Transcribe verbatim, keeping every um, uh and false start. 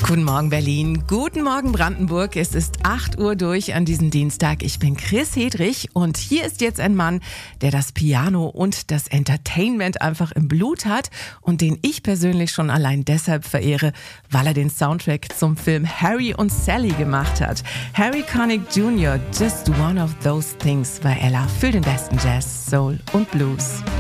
Guten Morgen Berlin, guten Morgen Brandenburg. Es ist acht Uhr durch an diesem Dienstag. Ich bin Chris Hedrich und hier ist jetzt ein Mann, der das Piano und das Entertainment einfach im Blut hat und den ich persönlich schon allein deshalb verehre, weil er den Soundtrack zum Film Harry und Sally gemacht hat. Harry Connick Junior, Just One of Those Things war Ella für den besten Jazz, Soul und Blues.